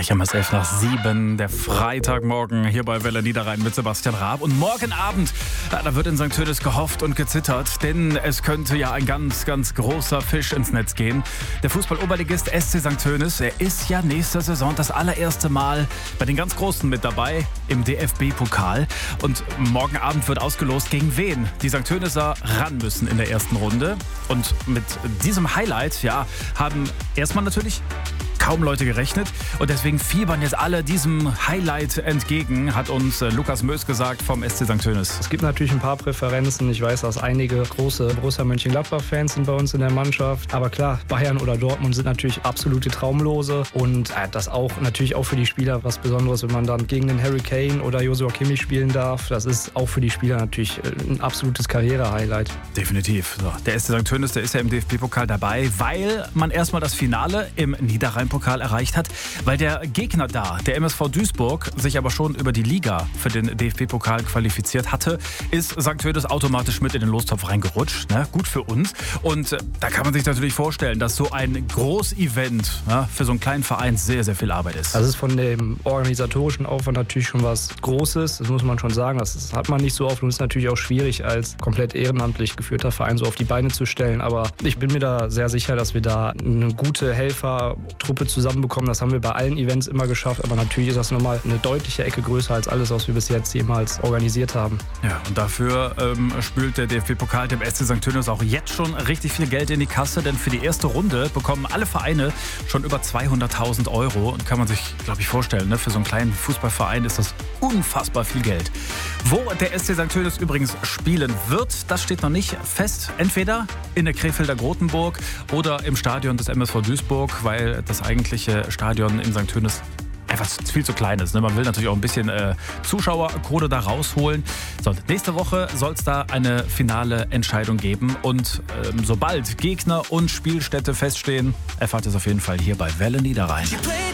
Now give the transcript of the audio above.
Ich habe es 6:11, der Freitagmorgen hier bei Welle Niederrhein mit Sebastian Raab. Und morgen Abend, da wird in St. Tönis gehofft und gezittert, denn es könnte ja ein ganz, ganz großer Fisch ins Netz gehen. Der Fußball-Oberligist SC St. Tönis, er ist ja nächste Saison das allererste Mal bei den ganz Großen mit dabei im DFB-Pokal. Und morgen Abend wird ausgelost, gegen wen die St. Töniser ran müssen in der ersten Runde. Und mit diesem Highlight, ja, haben erstmal natürlich kaum Leute gerechnet und deswegen fiebern jetzt alle diesem Highlight entgegen, hat uns Lukas Möß gesagt vom SC St. Tönis. Es gibt natürlich ein paar Präferenzen. Ich weiß, dass einige große Borussia Mönchengladbach-Fans sind bei uns in der Mannschaft. Aber klar, Bayern oder Dortmund sind natürlich absolute Traumlose und das auch natürlich auch für die Spieler was Besonderes, wenn man dann gegen den Harry Kane oder Joshua Kimmich spielen darf. Das ist auch für die Spieler natürlich ein absolutes Karriere-Highlight. Definitiv. So, der SC St. Tönis, der ist ja im DFB-Pokal dabei, weil man erstmal das Finale im Niederrhein-Pokal erreicht hat, weil der Gegner da, der MSV Duisburg, sich aber schon über die Liga für den DFB-Pokal qualifiziert hatte, ist St. Tönis automatisch mit in den Lostopf reingerutscht. Ne? Gut für uns. Und da kann man sich natürlich vorstellen, dass so ein Großevent für so einen kleinen Verein sehr, sehr viel Arbeit ist. Das ist von dem organisatorischen Aufwand natürlich schon was Großes. Das muss man schon sagen. Das hat man nicht so oft und ist natürlich auch schwierig, als komplett ehrenamtlich geführter Verein so auf die Beine zu stellen. Aber ich bin mir da sehr sicher, dass wir da eine gute Helfertruppe zusammenbekommen. Das haben wir bei allen Events immer geschafft. Aber natürlich ist das nochmal eine deutliche Ecke größer als alles, was wir bis jetzt jemals organisiert haben. Ja, und dafür spült der DFB-Pokal dem SC St. Tönis auch jetzt schon richtig viel Geld in die Kasse. Denn für die erste Runde bekommen alle Vereine schon über 200.000 Euro. Und kann man sich, glaube ich, vorstellen, ne? Für so einen kleinen Fußballverein ist das unfassbar viel Geld. Wo der SC St. Tönis übrigens spielen wird, das steht noch nicht fest. Entweder in der Krefelder Grotenburg oder im Stadion des MSV Duisburg, weil das eigentliche Stadion in St. Tönis einfach viel zu klein ist. Ne? Man will natürlich auch ein bisschen Zuschauerquote da rausholen. So, nächste Woche soll es da eine finale Entscheidung geben. Und sobald Gegner und Spielstätte feststehen, erfahrt ihr es auf jeden Fall hier bei Welle Niederrhein.